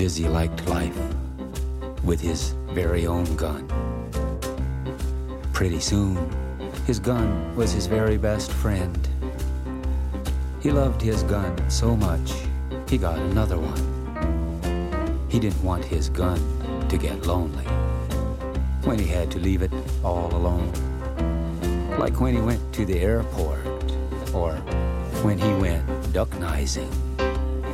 Dizzy liked life with his very own gun. Pretty soon, his gun was his very best friend. He loved his gun so much, he got another one. He didn't want his gun to get lonely when he had to leave it all alone. Like when he went to the airport or when he went duck-nising.